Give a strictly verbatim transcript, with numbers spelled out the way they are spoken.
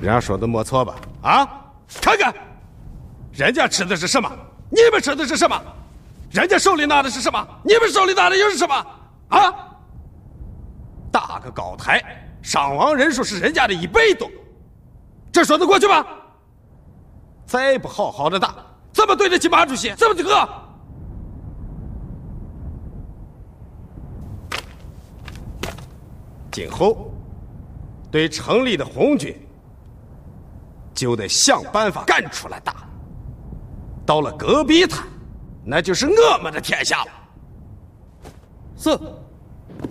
人家说的没错吧？啊，看看，人家吃的是什么？你们吃的是什么？人家手里拿的是什么？你们手里拿的又是什么？啊！搭个高台，伤亡人数是人家的一倍多，这说得过去吗？再不好好的打，怎么对得起马主席？怎么和？今后对城里的红军，就得想办法赶出来打。到了戈壁滩，那就是我们的天下了。 是。